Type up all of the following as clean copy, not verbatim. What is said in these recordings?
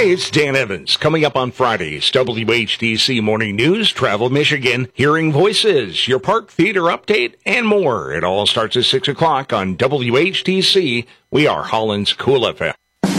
Hey, it's Dan Evans. Coming up on Fridays, WHTC Morning News, Travel Michigan, Hearing Voices, your park theater update, and more. It all starts at 6 o'clock on WHTC. We are Holland's Cool FM.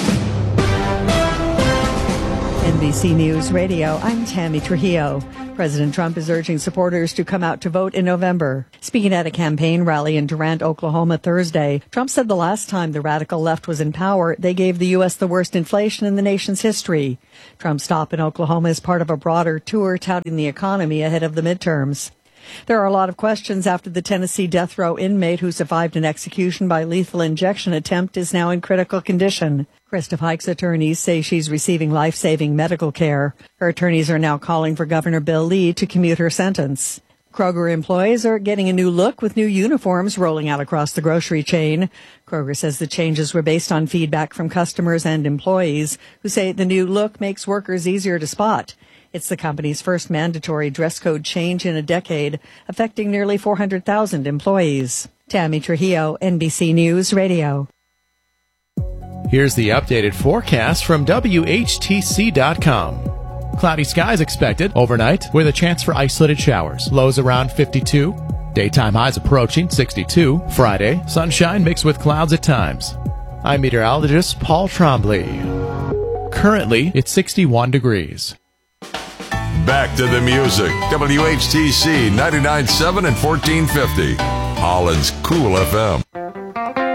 NBC News Radio, I'm Tammy Trujillo. President Trump is urging supporters to come out to vote in November. Speaking at a campaign rally in Durant, Oklahoma Thursday, Trump said the last time the radical left was in power, they gave the U.S. the worst inflation in the nation's history. Trump's stop in Oklahoma is part of a broader tour touting the economy ahead of the midterms. There are a lot of questions after the Tennessee death row inmate who survived an execution by lethal injection attempt is now in critical condition. Krista Pike's attorneys say she's receiving life-saving medical care. Her attorneys are now calling for Governor Bill Lee to commute her sentence. Kroger employees are getting a new look with new uniforms rolling out across the grocery chain. Kroger says the changes were based on feedback from customers and employees who say the new look makes workers easier to spot. It's the company's first mandatory dress code change in a decade, affecting nearly 400,000 employees. Tammy Trujillo, NBC News Radio. Here's the updated forecast from WHTC.com. Cloudy skies expected overnight with a chance for isolated showers. Lows around 52. Daytime highs approaching 62. Friday, sunshine mixed with clouds at times. I'm meteorologist Paul Trombley. Currently, it's 61 degrees. Back to the music. WHTC 99.7 and 1450. Holland's Cool FM.